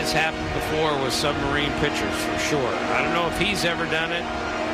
It's happened before with submarine pitchers, for sure. I don't know if he's ever done it.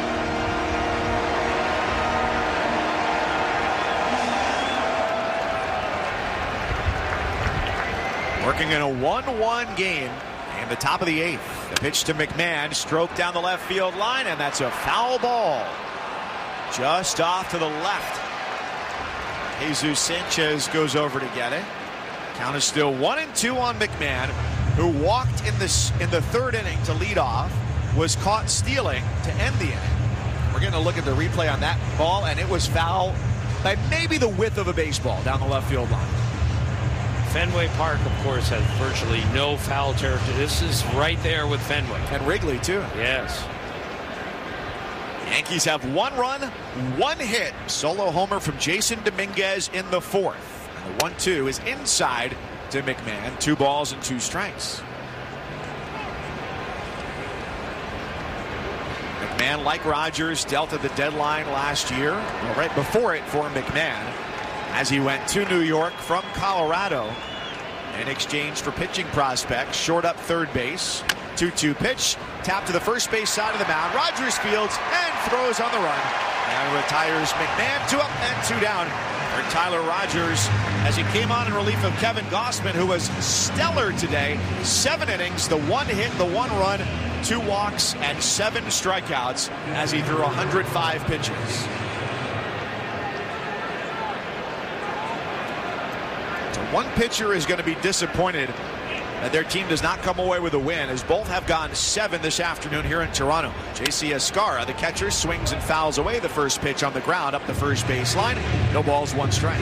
Working in a 1-1 game in the top of the 8th. The pitch to McMahon, stroke down the left field line, and that's a foul ball. Just off to the left. Jesus Sanchez goes over to get it. Count is still 1-2 on McMahon, who walked in the third inning to lead off, was caught stealing to end the inning. We're going to look at the replay on that ball, and it was foul by maybe the width of a baseball down the left field line. Fenway Park, of course, has virtually no foul territory. This is right there with Fenway. And Wrigley, too. Yes. Yankees have 1 run, 1 hit. Solo homer from Jason Dominguez in the 4th. And the 1-2 is inside to McMahon. 2 balls and 2 strikes. McMahon, like Rogers, dealt at the deadline last year. Well, right before it for McMahon, as he went to New York from Colorado in exchange for pitching prospects. Short up third base. 2-2 pitch. Tap to the first base side of the mound. Rogers fields and throws on the run. And retires McMahon. 2 up and 2 down for Tyler Rogers as he came on in relief of Kevin Gausman, who was stellar today. 7 innings, the 1 hit, the 1 run, 2 walks, and 7 strikeouts as he threw 105 pitches. One pitcher is going to be disappointed that their team does not come away with a win, as both have gone 7 this afternoon here in Toronto. J.C. Escarra, the catcher, swings and fouls away the first pitch on the ground up the first baseline. No balls, 1 strike.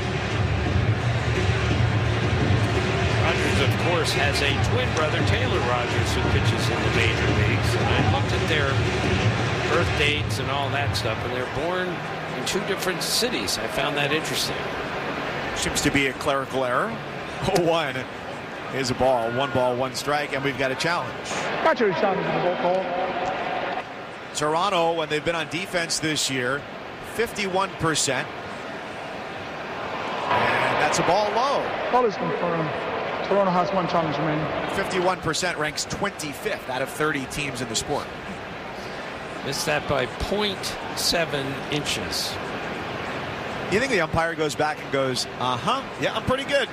Rogers, of course, has a twin brother, Taylor Rogers, who pitches in the major leagues. And I looked at their birth dates and all that stuff, and they're born in 2 different cities. I found that interesting. Seems to be a clerical error. 0-1 is a ball. 1 ball, 1 strike, and we've got a challenge. Toronto, when they've been on defense this year, 51%. And that's a ball low. Ball is confirmed. Toronto has 1 challenge remaining. 51% ranks 25th out of 30 teams in the sport. Missed that by 0.7 inches. You think the umpire goes back and goes, yeah, I'm pretty good.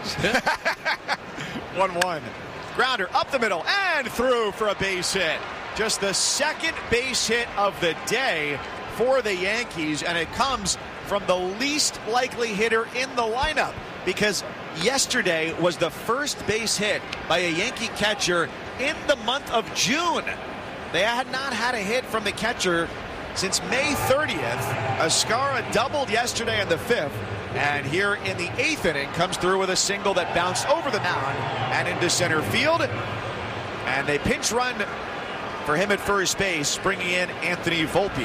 1-1. Grounder up the middle and through for a base hit. Just the second base hit of the day for the Yankees, and it comes from the least likely hitter in the lineup, because yesterday was the first base hit by a Yankee catcher in the month of June. They had not had a hit from the catcher since May 30th. Escarra doubled yesterday in the 5th, and here in the 8th inning comes through with a single that bounced over the mound and into center field. And they pinch run for him at first base, bringing in Anthony Volpe.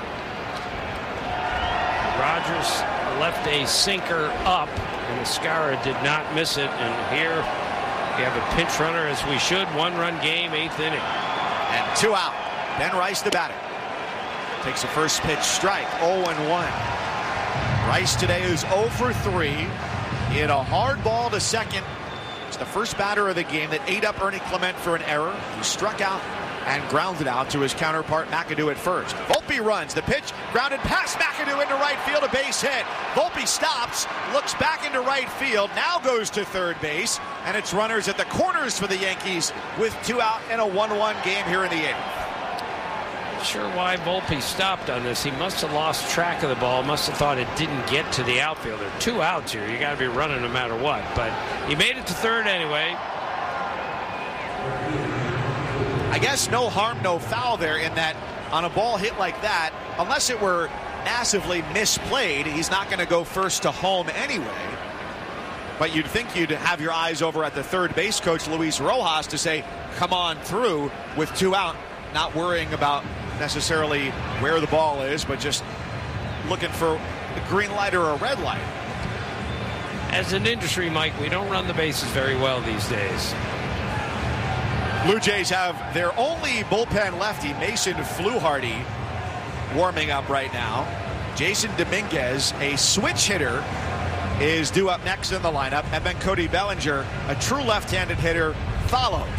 Rogers left a sinker up, and Escarra did not miss it. And here we have a pinch runner, as we should. 1-run game, 8th inning. And 2 out. Ben Rice, the batter. Takes a first pitch strike, 0-1. Rice today is 0 for 3. He hit a hard ball to second. It's the first batter of the game that ate up Ernie Clement for an error. He struck out and grounded out to his counterpart McAdoo at first. Volpe runs. The pitch grounded past McAdoo into right field, a base hit. Volpe stops, looks back into right field, now goes to third base, and it's runners at the corners for the Yankees with 2 out in a 1-1 game here in the 8th. Not sure why Volpe stopped on this. He must have lost track of the ball, must have thought it didn't get to the outfielder. 2 outs here. You got to be running no matter what, but he made it to third anyway. I guess no harm, no foul there, in that on a ball hit like that, unless it were massively misplayed, he's not going to go first to home anyway. But you'd think you'd have your eyes over at the third base coach, Luis Rojas, to say, come on through with 2 out, not worrying about necessarily where the ball is, but just looking for a green light or a red light. As an industry, Mike, we don't run the bases very well these days. Blue Jays have their only bullpen lefty, Mason Fluharty, warming up right now. Jason Dominguez, a switch hitter, is due up next in the lineup. And then Cody Bellinger, a true left-handed hitter, follows.